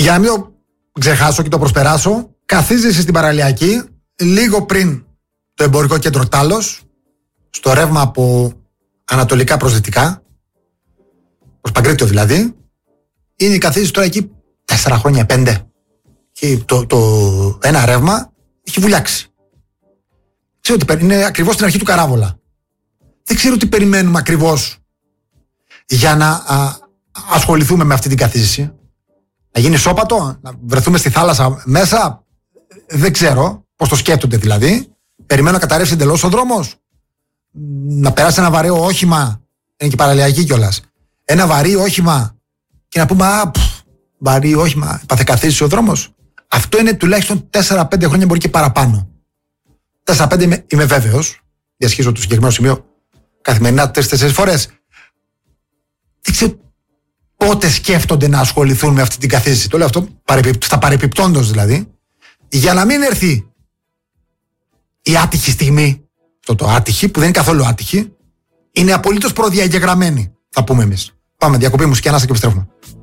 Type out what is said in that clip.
Για να μην το ξεχάσω και το προσπεράσω, καθίζεσαι στην παραλιακή λίγο πριν το εμπορικό κέντρο Τάλος, στο ρεύμα από ανατολικά προς δυτικά, προς Παγκρίτιο δηλαδή. Είναι η καθίζηση τώρα εκεί 4 χρόνια, 5. Και το ένα ρεύμα έχει βουλιάξει. Ξέρω ότι είναι ακριβώς στην αρχή του Καράβολα. Δεν ξέρω τι περιμένουμε ακριβώς για να ασχοληθούμε με αυτή την καθίζηση. Να γίνει σώπατο, να βρεθούμε στη θάλασσα μέσα. Δεν ξέρω πώς το σκέφτονται δηλαδή. Περιμένω να καταρρεύσει εντελώς ο δρόμος. Να περάσει ένα βαρέο όχημα. Είναι και παραλιακή κιόλας. Ένα βαρύ όχημα και να πούμε βαρύ όχημα, έπαθε καθίζηση ο δρόμος. Αυτό είναι τουλάχιστον 4-5 χρόνια, μπορεί και παραπάνω. 4-5 είμαι βέβαιος. Διασχίζω το συγκεκριμένο σημείο καθημερινά 3-4 φορές. Δεν ξέρω πότε σκέφτονται να ασχοληθούν με αυτή την καθίζηση. Το λέω αυτό στα παρεπιπτόντος δηλαδή. Για να μην έρθει η άτυχη στιγμή. Αυτό το άτυχη που δεν είναι καθόλου άτυχη. Είναι απολύτως προδιαγεγραμμένη, θα πούμε εμείς. Πάμε διακοπή μουσική, ανάσα και επιστρέφουμε.